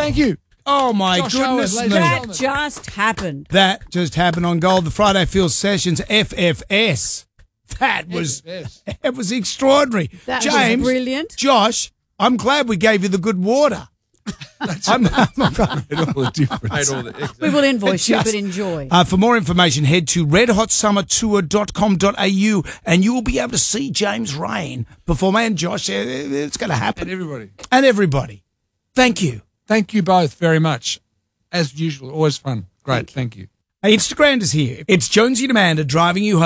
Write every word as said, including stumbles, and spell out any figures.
Thank you. Oh, my Josh goodness Owen, me. ladies and That gentlemen. just happened. That just happened on Gold, the Friday Field Sessions F F S. That was Yes. it was extraordinary. That was James, brilliant. Josh, I'm glad we gave you the good water. I'm, I'm, Made all the difference. Made all the, We will invoice you, Just- but enjoy. Uh, for more information, head to red hot summer tour dot com dot a u and you will be able to see James Rain perform. And Josh, uh, it's going to happen. and everybody. And everybody. Thank you. Thank you both very much. As usual, always fun. Great. Thank you. Instagram is here. It's Jonesy and Amanda driving you home.